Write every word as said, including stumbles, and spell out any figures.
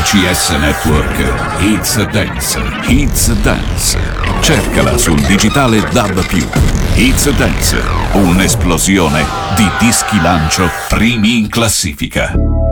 R C S Network It's Dance. It's Dance. Cercala sul digitale D A B più. It's Dance. Un'esplosione di dischi lancio primi in classifica.